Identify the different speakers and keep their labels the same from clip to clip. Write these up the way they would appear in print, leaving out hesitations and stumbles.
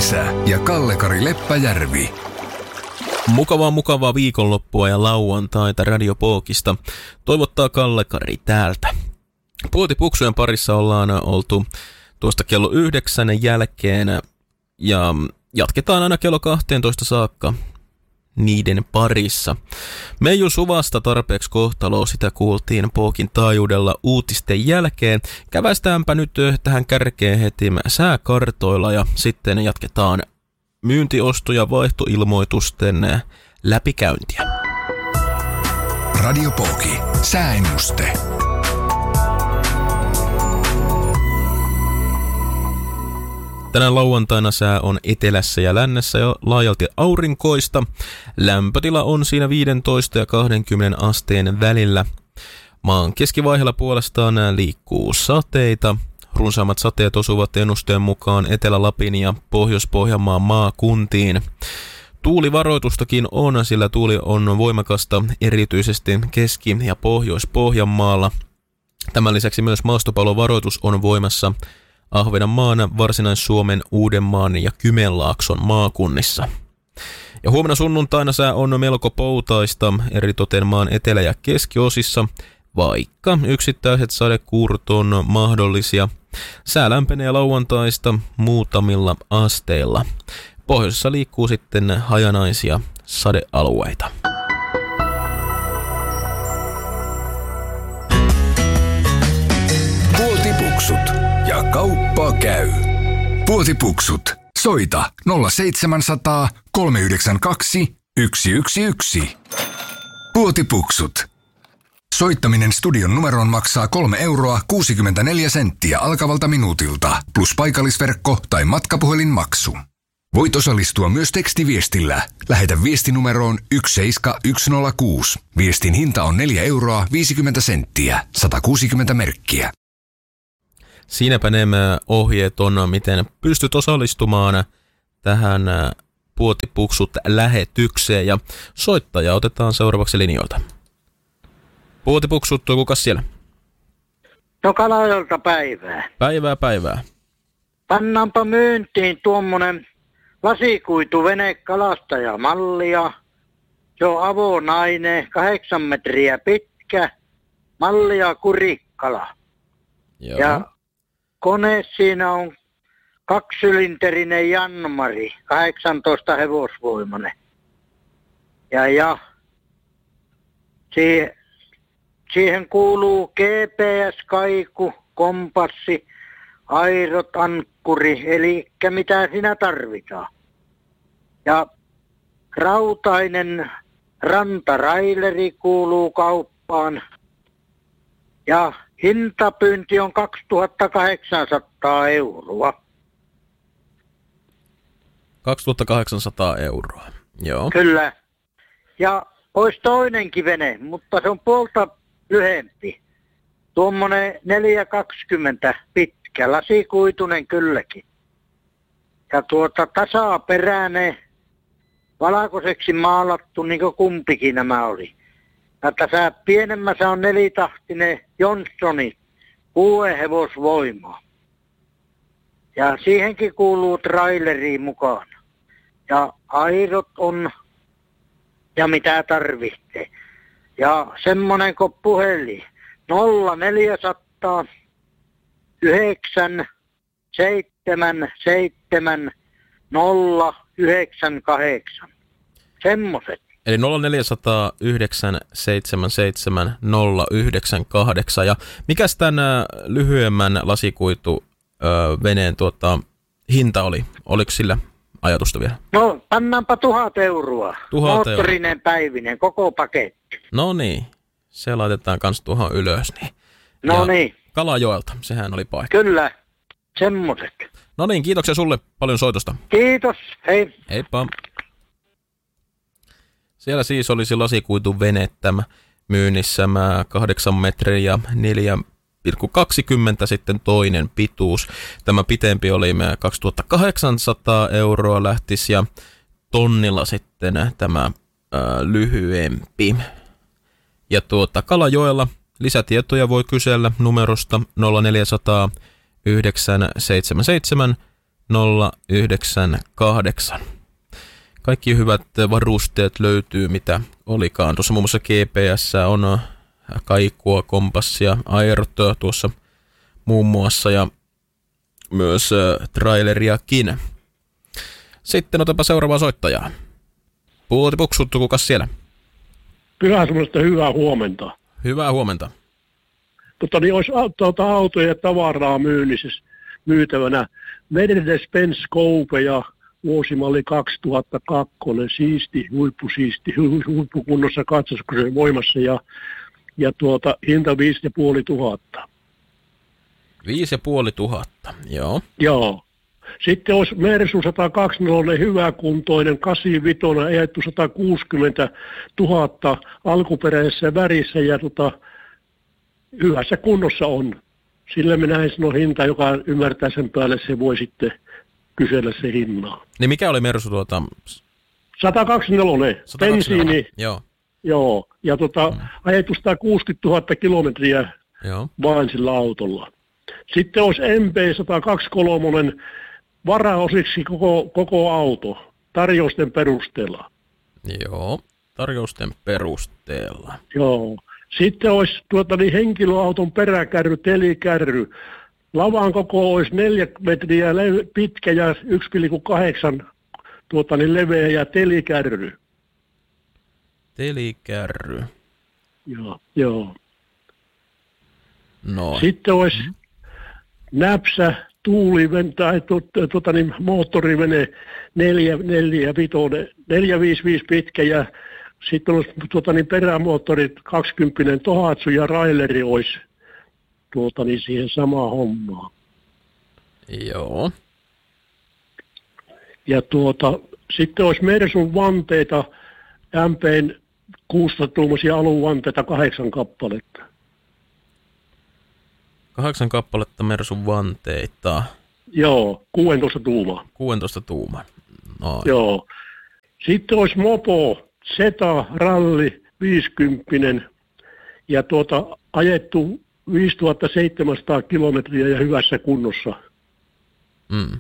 Speaker 1: Esa ja Kalle-Kari Leppäjärvi.
Speaker 2: Mukavaa viikonloppua ja lauantaita Radio Pookista. Toivottaa Kalle-Kari täältä. Puotipuksujen parissa ollaan oltu tuosta kello 9 jälkeen ja jatketaan aina kello 12 saakka niiden parissa. Meiju Suvasta tarpeeksi kohtaloa, sitä kuultiin Pookin taajuudella uutisten jälkeen. Kävästäänpä nyt tähän kärkeen heti sääkartoilla ja sitten jatketaan myyntiosto- ja vaihtoilmoitusten läpikäyntiä.
Speaker 1: Radio Pooki, sääennuste.
Speaker 2: Tänään lauantaina sää on etelässä ja lännessä jo laajalti aurinkoista. Lämpötila on siinä 15 ja 20 asteen välillä. Maan keskivaiheella puolestaan liikkuu sateita. Runsaammat sateet osuvat ennusteen mukaan Etelä-Lapin ja Pohjois-Pohjanmaan maakuntiin. Tuulivaroitustakin on, sillä tuuli on voimakasta erityisesti Keski- ja Pohjois-Pohjanmaalla. Tämän lisäksi myös maastopallovaroitus on voimassa Ahvenanmaan, Varsinais-Suomen, Uudenmaan ja Kymenlaakson maakunnissa. Ja huomenna sunnuntaina sää on melko poutaista eritoten maan etelä- ja keskiosissa, vaikka yksittäiset sadekuurut on mahdollisia. Sää lämpenee lauantaista muutamilla asteilla. Pohjoisessa liikkuu sitten hajanaisia sadealueita.
Speaker 1: Puotipuksut ja kauppa käy. Puotipuksut. Soita 0700 392 111. Puotipuksut. Soittaminen studion numeroon maksaa 3,64 € alkavalta minuutilta, plus paikallisverkko tai matkapuhelinmaksu. Voit osallistua myös tekstiviestillä. Lähetä viestinumeroon 17106. Viestin hinta on 4,50 €, 160 merkkiä.
Speaker 2: Siinäpä nämä ohjeet on, miten pystyt osallistumaan tähän Puotipuksut lähetykseen, ja soittaja otetaan seuraavaksi linjoilta. Puotipuksut, kukas siellä?
Speaker 3: No Kalajolta päivää.
Speaker 2: Päivää.
Speaker 3: Pannaanpa myyntiin tuommoinen lasikuituvene kalastajamallia. Se on avonainen, 8 metriä pitkä, mallia Kurikkala.
Speaker 2: Joo.
Speaker 3: Ja kone siinä on 2-sylinterinen Janmari, 18 hevosvoimainen. Ja siihen kuuluu GPS-kaiku, kompassi, airot, ankkuri, eli mitä siinä tarvitaan. Ja rautainen rantaraileri kuuluu kauppaan. Ja hintapyynti on 2800 €.
Speaker 2: 2800 €, joo.
Speaker 3: Kyllä. Ja olisi toinenkin vene, mutta se on puolta lyhempi. Tuommoinen 4,20 pitkä, lasikuitunen kylläkin. Ja tasaperäinen, valkoiseksi maalattu, niin kuin kumpikin nämä oli. Ja tässä pienemmässä on 4-tahtinen Johnsoni, 6 hevosvoimaa. Ja siihenkin kuuluu traileri mukaan. Ja airot on, ja mitä tarvitsee. Ja semmonen kuin puhelin, 0400 977 098. Semmoset.
Speaker 2: Eli 0400 977 098. Ja mikäs tämän lyhyemmän lasikuituveneen hinta oli? Oliko sillä ajatusta vielä?
Speaker 3: No, pannaanpa 1 000 €.
Speaker 2: 1 000 €.
Speaker 3: Moottorinen päivinen, koko paketti.
Speaker 2: No niin, se laitetaan kans tuohon ylös. Niin.
Speaker 3: No niin.
Speaker 2: Kalajoelta, sehän oli paikka.
Speaker 3: Kyllä, semmoset.
Speaker 2: No niin, kiitoksia sulle paljon soitosta.
Speaker 3: Kiitos, hei.
Speaker 2: Heippa. Siellä siis olisi lasikuituvene tämä myynnissä 8 metriä ja 4,20 sitten toinen pituus. Tämä pitempi oli 2800 € lähtisi ja tonnilla sitten tämä lyhyempi. Ja Kalajoella lisätietoja voi kysellä numerosta 0400 977 098. Kaikki hyvät varusteet löytyy, mitä olikaan. Tuossa muun muassa GPS on, kaikua, kompassia, aerotoa tuossa muun muassa ja myös traileriakin. Sitten otapa seuraavaa soittajaa. Puhuti puksuttu, kukas siellä?
Speaker 4: Pyhäselästä hyvää huomenta.
Speaker 2: Hyvää huomenta.
Speaker 4: Niin olisi autoja ja tavaraa myytävänä. Mercedes-Benz Coupe ja vuosimalli 2002, siisti, huippukunnossa katsas, kun se on voimassa ja hinta 5500.
Speaker 2: 5500, joo.
Speaker 4: Joo. Sitten olisi Mersu 120, hyväkuntoinen, 85, ajettu 160 000 alkuperäisessä värissä ja hyvässä kunnossa on. Sillä minä en sano hinta, joka ymmärtää sen päälle, se voi sitten kysellä se hinnaa.
Speaker 2: Niin mikä oli Mersu
Speaker 4: 124, bensiini.
Speaker 2: Joo.
Speaker 4: Joo, ja ajettu 160 000 kilometriä
Speaker 2: Joo.
Speaker 4: vain sillä autolla. Sitten olisi MP123 varaosiksi koko auto tarjousten perusteella.
Speaker 2: Joo, tarjousten perusteella.
Speaker 4: Joo. Sitten olisi henkilöauton peräkärry, telikärry. Lavan koko olisi 4 metriä pitkä ja 1,8 leveä ja telikärry.
Speaker 2: Telikärry.
Speaker 4: Joo.
Speaker 2: No.
Speaker 4: Sitten olisi näpsä, tuulivene tai moottorivene 455 pitkä ja sitten olisi perämoottorit 20 Tohatsu ja Raileri olisi siihen samaan hommaan.
Speaker 2: Joo.
Speaker 4: Ja sitten olisi Mersun vanteita, MP:n 600-tuumaisia aluvanteita 8 kappaletta.
Speaker 2: 8 kappaletta Mersun vanteita.
Speaker 4: Joo, 16 tuumaa.
Speaker 2: 16 tuumaa. No.
Speaker 4: Joo. Sitten olisi mopo, Zeta Ralli 50 ja ajettu 5700 kilometriä ja hyvässä kunnossa.
Speaker 2: Mm.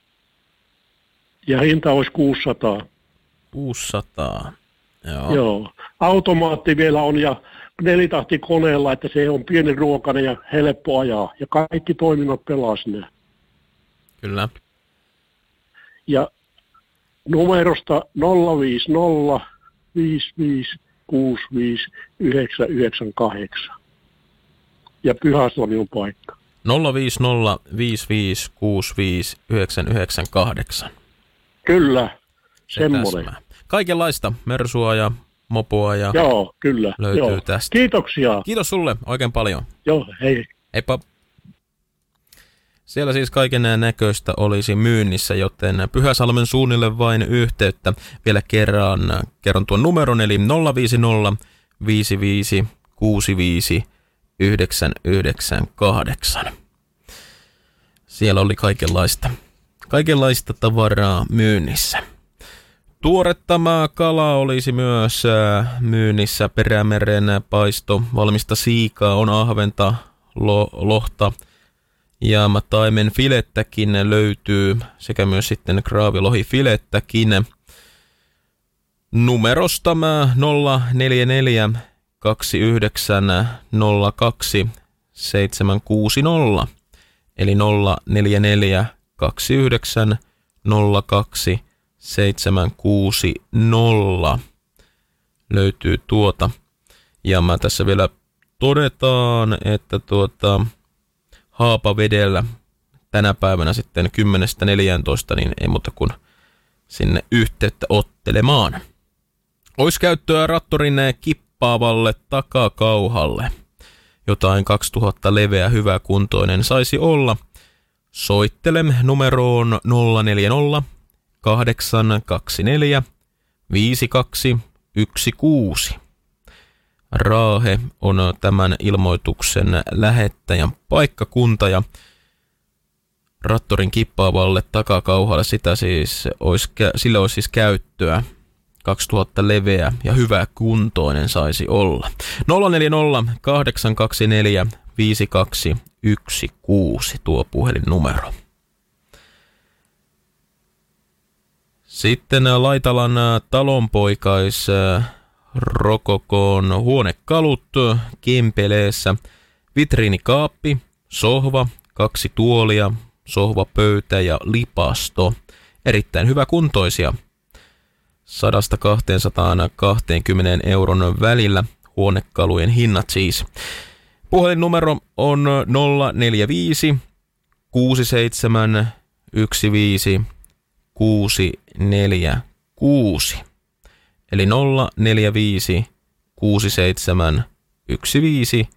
Speaker 4: Ja hinta olisi 600.
Speaker 2: 600. Joo.
Speaker 4: Joo. Automaatti vielä on ja 4-tahti koneella, että se on pieni ruokainen ja helppo ajaa. Ja kaikki toiminnot pelaa sinne.
Speaker 2: Kyllä.
Speaker 4: Ja numerosta 050 55 65 998. Ja Pyhäsalmi on paikka.
Speaker 2: 050 55 65 998.
Speaker 4: Kyllä, semmoinen.
Speaker 2: Kaikenlaista Mersua ja mopoa ja
Speaker 4: joo, kyllä,
Speaker 2: löytyy
Speaker 4: joo.
Speaker 2: tästä.
Speaker 4: Kiitoksia.
Speaker 2: Kiitos sulle oikein paljon.
Speaker 4: Joo, hei.
Speaker 2: Heippa. Siellä siis kaiken näköistä olisi myynnissä, joten Pyhäsalmen suunnille vain yhteyttä. Vielä kerron tuon numeron, eli 050 55 65 998. Siellä oli kaikenlaista tavaraa myynnissä. Tuoretta kalaa olisi myös myynnissä, Perämeren paisto, valmista siikaa, on ahventa, lohta ja taimen filettäkin löytyy, sekä myös sitten kraavilohifilettäkin. Numerosta 044 2902 760, eli 044 2902 760 löytyy tuota. Ja mä tässä vielä todetaan, että Haapavedellä tänä päivänä sitten 10.14, niin ei muuta kuin sinne yhteyttä ottelemaan. Ois käyttöä traktorin kippaavalle takakauhalle. Jotain 2000 leveä hyväkuntoinen saisi olla. Soittele numeroon 040 824 5216. Raahe on tämän ilmoituksen lähettäjän paikkakunta ja traktorin kippaavalle takakauhalle sillä olisi siis käyttöä. 2000 leveä ja hyvä kuntoinen saisi olla. 040 824 5216 tuo puhelinnumero. Sitten Laitalan talonpoikais Rokokoon huonekalut Kempeleessä. Vitriinikaappi, sohva, 2 tuolia, sohvapöytä ja lipasto. Erittäin hyväkuntoisia. 100–220 euron välillä huonekalujen hinnat siis. Puhelinnumero on 045 67 15 646. Eli 045 67 15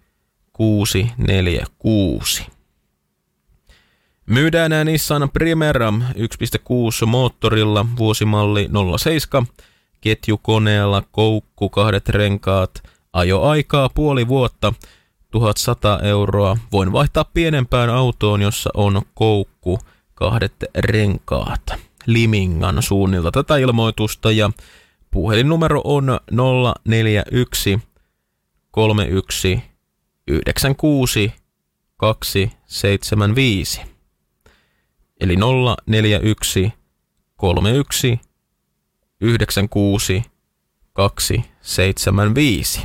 Speaker 2: 646. Myydään Nissan Primera 1.6 moottorilla, vuosimalli 07, ketjukoneella, koukku, 2 renkaat, ajoaikaa puoli vuotta, 1100 euroa. Voin vaihtaa pienempään autoon, jossa on koukku, 2 renkaat. Limingan suunnilta tätä ilmoitusta ja puhelinnumero on 041 31 96 275. Eli 041 31 96 275.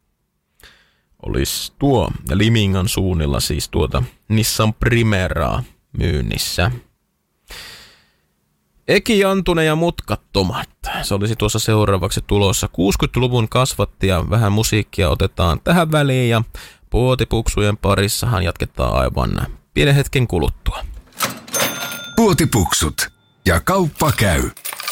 Speaker 2: Olisi tuo Limingan suunnilla siis tuota Nissan Primeraa myynnissä. Eki Jantunen ja mutkattomat. Se olisi tuossa seuraavaksi tulossa. 60-luvun kasvatti ja vähän musiikkia otetaan tähän väliin ja Puotipuksujen parissahan jatketaan aivan pienen hetken kuluttua.
Speaker 1: Puotipuksut ja kauppa käy.